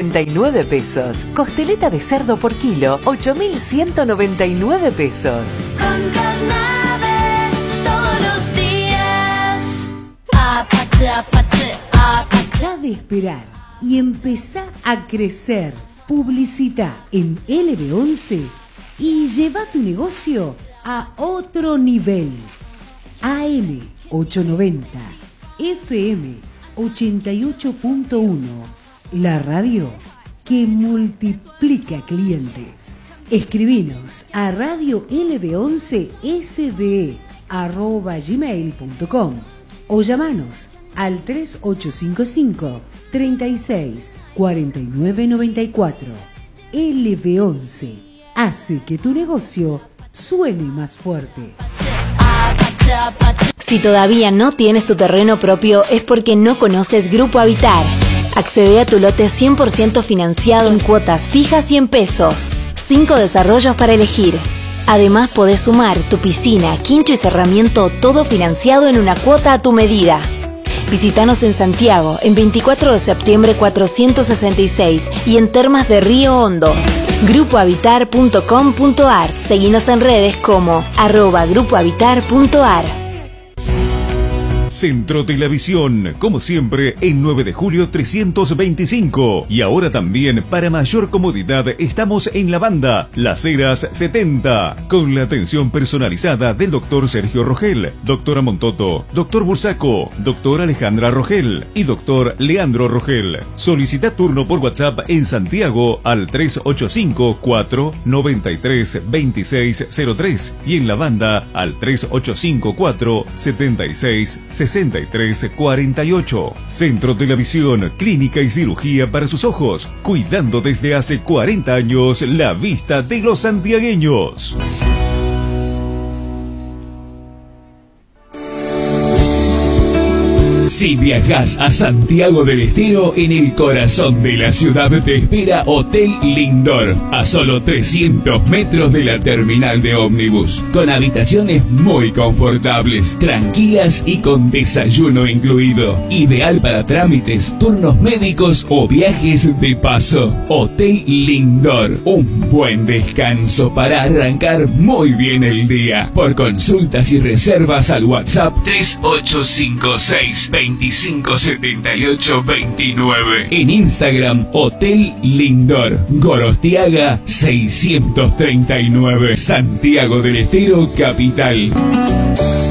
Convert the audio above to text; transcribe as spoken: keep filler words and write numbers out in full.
noventa y nueve pesos. Costeleta de cerdo por kilo, ocho mil ciento noventa y nueve pesos. Con Carnave todos los días. Apate, apate, apate. Deja de esperar y empezá a crecer. Publicita en L B once y lleva tu negocio a otro nivel. A M ochocientos noventa, F M ochenta y ocho punto uno, la radio que multiplica clientes. Escribinos a radio L B once S D E arroba gmail punto com o llamanos al tres ocho cinco cinco, treinta y seis, cuarenta y nueve noventa y cuatro. L B once hace que tu negocio suene más fuerte. Si todavía no tienes tu terreno propio es porque no conoces Grupo Habitar. Accede a tu lote cien por ciento financiado en cuotas fijas y en pesos. Cinco desarrollos para elegir. Además podés sumar tu piscina, quincho y cerramiento, todo financiado en una cuota a tu medida. Visítanos en Santiago, en veinticuatro de septiembre cuatrocientos sesenta y seis y en Termas de Río Hondo. grupo habitar punto com punto ar. Seguinos en redes como arroba grupo habitar punto ar. Centro de la Visión, como siempre, en nueve de julio trescientos veinticinco. Y ahora también, para mayor comodidad, estamos en la banda Las Heras setenta, con la atención personalizada del doctor Sergio Rogel, doctora Montoto, doctor Bursaco, doctora Alejandra Rogel y doctor Leandro Rogel. Solicita turno por WhatsApp en Santiago al tres ocho cinco, cuatro nueve tres, dos seis cero tres y en la banda al tres ocho cinco, cuatro siete seis, sesenta y tres cuarenta y ocho. Centro de la Visión, clínica y cirugía para sus ojos, cuidando desde hace cuarenta años la vista de los santiagueños. Si viajas a Santiago del Estero, en el corazón de la ciudad te espera Hotel Lindor, a solo trescientos metros de la terminal de ómnibus, con habitaciones muy confortables, tranquilas y con desayuno incluido. Ideal para trámites, turnos médicos o viajes de paso. Hotel Lindor, un buen descanso para arrancar muy bien el día. Por consultas y reservas al WhatsApp tres ocho cinco seis, veinticinco setenta y ocho veintinueve. En Instagram, Hotel Lindor, Gorostiaga seiscientos treinta y nueve, Santiago del Estero, capital.